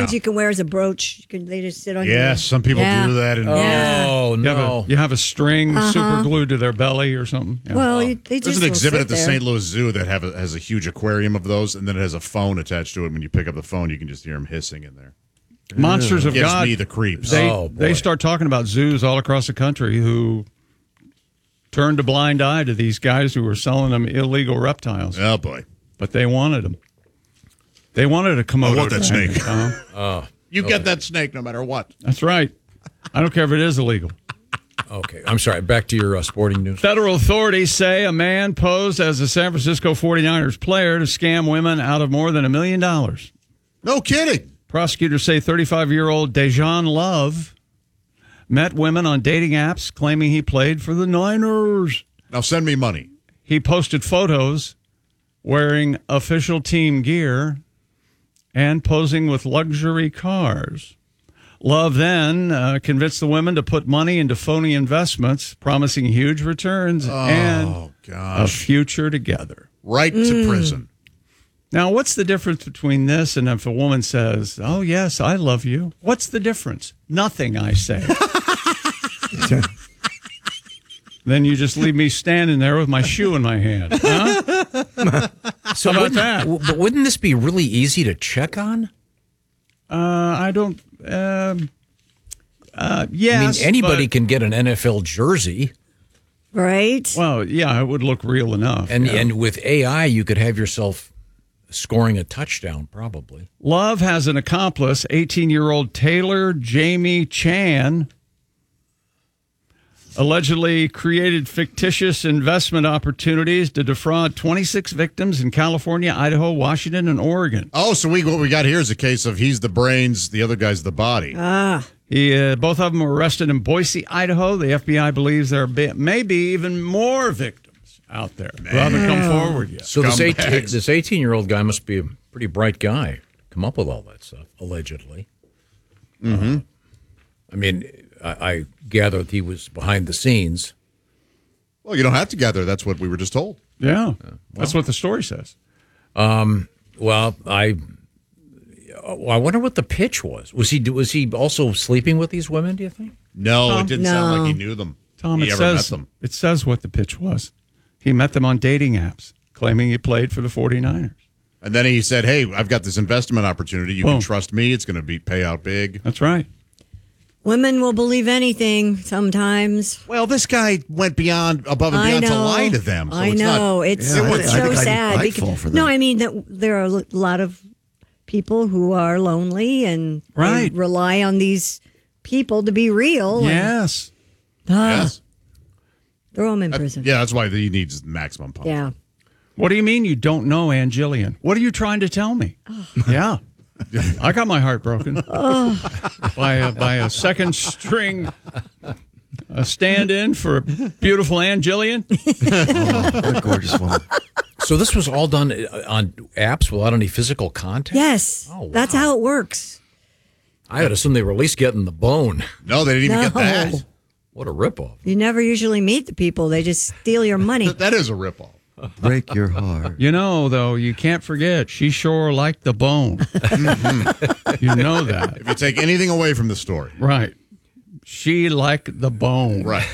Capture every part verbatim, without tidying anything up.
things you can wear as a brooch. You can, they just sit on your... Yes, some people yeah. do that. And yeah. Oh, You have no. a, you have a string Uh-huh. super glued to their belly or something. Yeah. Well, you, they There's just an will exhibit sit at the there. Saint Louis Zoo that have a, has a huge aquarium of those, and then it has a phone attached to it. When you pick up the phone, you can just hear them hissing in there. Monsters of Gives God. me the creeps. They, Oh, boy. they start talking about zoos all across the country who turned a blind eye to these guys who were selling them illegal reptiles. Oh, boy. But they wanted them. They wanted a Komodo I want that dragon, snake. Tom. Oh, You get that snake no matter what. That's right. I don't care if it is illegal. okay. I'm sorry. Back to your uh, sporting news. Federal authorities say a man posed as a San Francisco forty-niners player to scam women out of more than a million dollars. No kidding. Prosecutors say thirty-five-year-old Dejan Love met women on dating apps claiming he played for the Niners. Now send me money. He posted photos wearing official team gear and posing with luxury cars. Love then uh, convinced the women to put money into phony investments, promising huge returns and Oh, a gosh. future together. Right to prison. Now, what's the difference between this and if a woman says, oh, yes, I love you? What's the difference? Nothing, I say. Then you just leave me standing there with my shoe in my hand. Huh? So How about wouldn't- that? w- But wouldn't this be really easy to check on? Uh, I don't. Um, uh, yes. I mean, anybody but- can get an N F L jersey, Right? Well, yeah, it would look real enough. and yeah. and with A I, you could have yourself scoring a touchdown, probably. Love has an accomplice, eighteen-year-old Taylor Jamie Chan, allegedly created fictitious investment opportunities to defraud twenty-six victims in California, Idaho, Washington, and Oregon. Oh, so we what we got here is a case of he's the brains, the other guy's the body. Ah. He, uh, both of them were arrested in Boise, Idaho. The F B I believes there be, may be even more victims out there who haven't come forward yet. So this eighteen, Scumbags. this eighteen-year-old guy must be a pretty bright guy. Come up with all that stuff, allegedly. Mm-hmm. Uh, I mean, I, I gather that he was behind the scenes. Well, you don't have to gather. That's what we were just told. Yeah, that's what the story says. Well, I, well, I wonder what the pitch was. Was he was he also sleeping with these women? Do you think? No, it didn't sound No. like he knew them. Tom, he it ever says met them. it says what the pitch was. He met them on dating apps, claiming he played for the forty-niners. And then he said, hey, I've got this investment opportunity. You Boom. can trust me. It's going to be pay out big. That's right. Women will believe anything sometimes. Well, this guy went beyond, above and I beyond know. to lie to them. So I it's know. Not, it's Yeah, I it's think- I so think I'd- sad. I'd because- fall for no, that. I mean that there are a lot of people who are lonely and they Right. rely on these people to be real. and- Yes. Ah, yes. throw them in That- prison. yeah, that's why he needs maximum punishment. Yeah. What do you mean you don't know Ann Jillian? What are you trying to tell me? Yeah. I got my heart broken by, a, by a second string a stand-in for beautiful Ann Jillian. What a gorgeous woman. So this was all done uh, on apps without any physical contact? Yes. Oh, wow. That's how it works. I would assume they were at least getting the bone. No, they didn't even get No. that. What a ripoff. You never usually meet the people. They just steal your money. That is a ripoff. Break your heart. You know, though, you can't forget, she sure liked the bone. You know that. If you take anything away from the story. Right. She liked the bone. Right.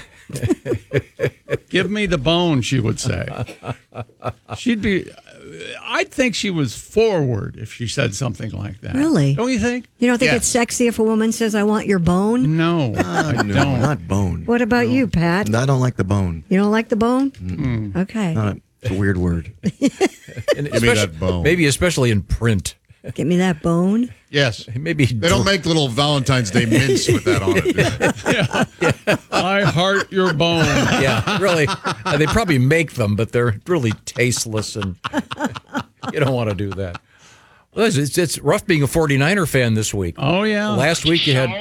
Give me the bone, she would say. She'd be, I'd think she was forward if she said something like that. Really? Don't you think? You don't think Yes. it's sexy if a woman says, I want your bone? No, I No, don't. not bone. What about you, Pat? I don't like the bone. You don't like the bone? Okay. Not a, it's a weird word. And Give me especially- that bone. Maybe especially in print. Get me that bone. Yes. Maybe They don't make little Valentine's Day mints with that on it. I heart your bone. Yeah, really. Uh, they probably make them, but they're really tasteless, and you don't want to do that. Well, it's, it's, it's rough being a forty-niner fan this week. Oh, yeah. Last week you had.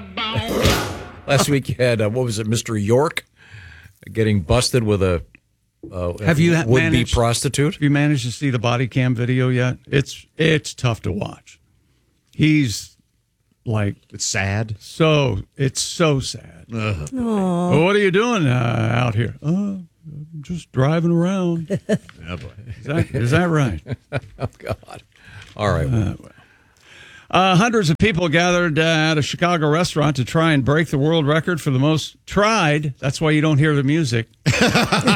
Last week you had uh, what was it, Mister York, getting busted with a uh, Have you would-be managed- prostitute? Have you managed to see the body cam video yet? It's it's tough to watch. He's like It's sad. so. It's so sad. Well, what are you doing uh, out here? Oh, I'm just driving around. Is Yeah, boy. that, is that right? Oh God! All right. well, Uh, hundreds of people gathered uh, at a Chicago restaurant to try and break the world record for the most tried. That's why you don't hear the music. All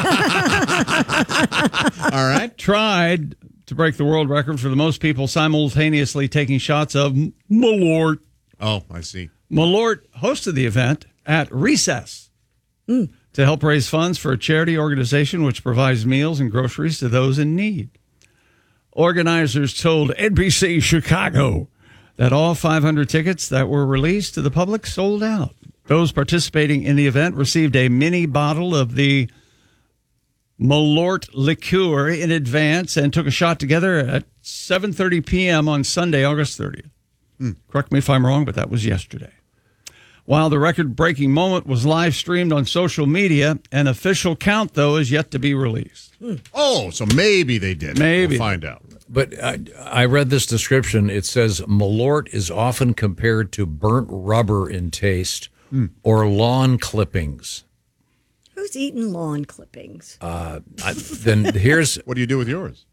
right. Tried to break the world record for the most people simultaneously taking shots of Malort. Oh, I see. Malort hosted the event at Recess mm. to help raise funds for a charity organization which provides meals and groceries to those in need. Organizers told N B C Chicago that all five hundred tickets that were released to the public sold out. Those participating in the event received a mini bottle of the Malort liqueur in advance and took a shot together at seven thirty p.m. on Sunday, August thirtieth. Mm. Correct me if I'm wrong, but that was yesterday. While the record-breaking moment was live streamed on social media, an official count, though, is yet to be released. Mm. Oh, so maybe they did. Maybe. We'll find out. But I, I read this description. It says Malort is often compared to burnt rubber in taste mm. or lawn clippings. Who's eating lawn clippings? Uh, I, then here's what do you do with yours?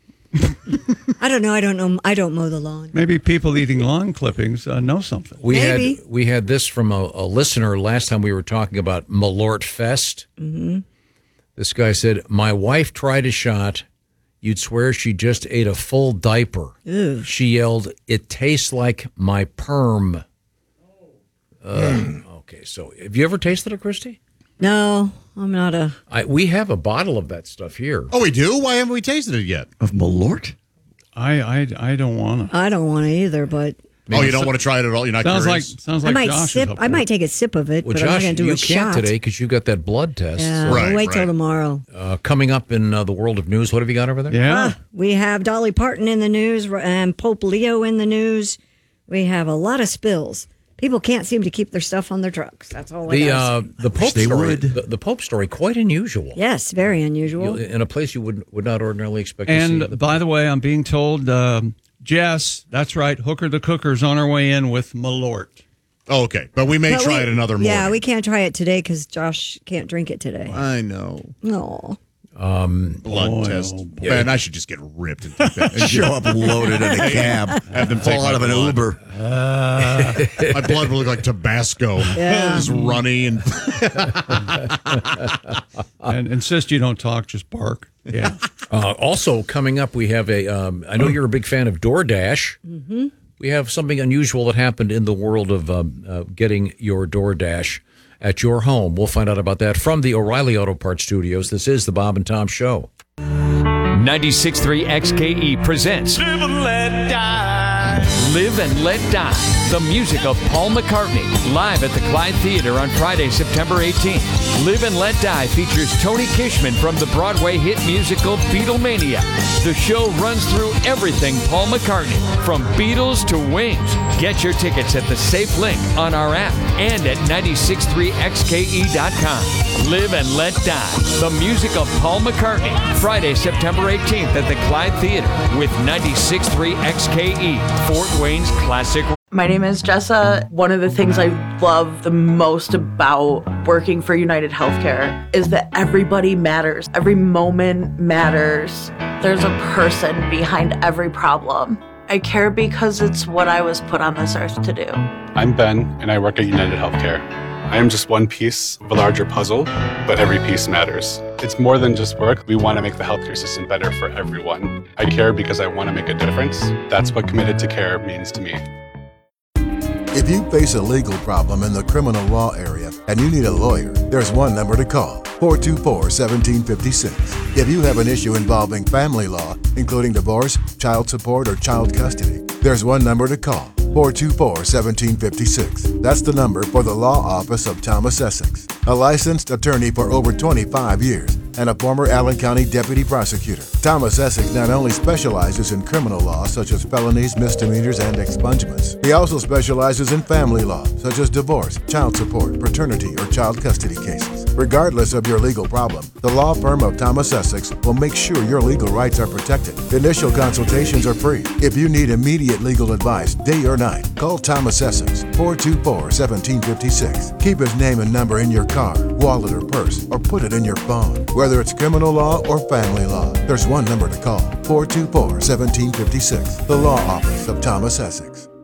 I don't know. I don't know. I don't mow the lawn. Maybe people eating lawn clippings uh, know something. We Maybe. had we had this from a, a listener last time we were talking about Malort Fest. Mm-hmm. This guy said, "My wife tried a shot. You'd swear she just ate a full diaper." Ew. She yelled, "It tastes like my perm." Uh, okay, so have you ever tasted it, Christy? No, I'm not a. I, we have a bottle of that stuff here. Oh, we do? Why haven't we tasted it yet? Of Malort? I I, I don't want to. I don't want to either, but. Oh, you don't want to try it at all? You're not sounds curious? like sounds like I might Josh sip. is up I might take a sip of it, Well, but I'm not Josh, going to do you a can't shot today because you got that blood test. Yeah, Right, I'll wait till right. tomorrow. Uh, coming up in uh, the world of news, what have you got over there? Yeah. Ah, we have Dolly Parton in the news and Pope Leo in the news. We have a lot of spills. People can't seem to keep their stuff on their trucks. That's all I The gotta uh, say. the Pope they story, would. the, the Pope story, quite unusual. Yes, very unusual. You- in a place you would would not ordinarily expect to see. And the- by the way, I'm being told, um, Jess, that's right, Hooker the Cooker's on her way in with Malort. Oh, okay. But we may But try we- it another morning. Yeah, we can't try it today because Josh can't drink it today. I know. No. um, Blood Boy, test. oh, boy. Man, I should just get ripped and take that. Show up loaded in a cab. Have them take Fall out my of an blood. Uber. My blood will look like Tabasco. Yeah. It's runny and And insist you don't talk, just bark. Yeah. uh, also coming up, we have a. Um, I know you're a big fan of DoorDash. Mm-hmm. We have something unusual that happened in the world of um, uh, getting your DoorDash at your home. We'll find out about that from the O'Reilly Auto Parts Studios. This is the Bob and Tom Show. ninety-six point three X K E presents Live and Let Die. Live and Let Die. The music of Paul McCartney. Live at the Clyde Theater on Friday, September eighteenth. Live and Let Die features Tony Kishman from the Broadway hit musical Beatlemania. The show runs through everything Paul McCartney, from Beatles to Wings. Get your tickets at the safe link on our app and at ninety-six point three X K E dot com. Live and Let Die. The music of Paul McCartney. Friday, September eighteenth at the Clyde Theater with ninety-six point three X K E, Fort Wayne's classic. My name is Jessa. One of the things I love the most about working for United Healthcare is that everybody matters. Every moment matters. There's a person behind every problem. I care because it's what I was put on this earth to do. I'm Ben, and I work at United Healthcare. I am just one piece of a larger puzzle, but every piece matters. It's more than just work. We want to make the healthcare system better for everyone. I care because I want to make a difference. That's what committed to care means to me. If you face a legal problem in the criminal law area and you need a lawyer, there's one number to call, four two four, one seven five six. If you have an issue involving family law, including divorce, child support, or child custody, there's one number to call, four two four, one seven five six. That's the number for the law office of Thomas Essex, a licensed attorney for over twenty-five years and a former Allen County deputy prosecutor. Thomas Essex not only specializes in criminal law such as felonies, misdemeanors, and expungements, he also specializes in family law such as divorce, child support, paternity, or child custody cases. Regardless of your legal problem, the law firm of Thomas Essex will make sure your legal rights are protected. Initial consultations are free. If you need immediate legal advice, day or night, call Thomas Essex, four two four, one seven five six. Keep his name and number in your car, wallet, or purse, or put it in your phone. Whether it's criminal law or family law, there's one number to call, four two four, one seven five six. The Law Office of Thomas Essex.